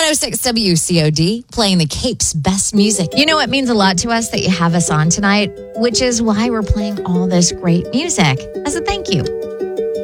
106 WCOD, playing the Cape's best music. You know, it means a lot to us that you have us on tonight, which is why we're playing all this great music as a thank you.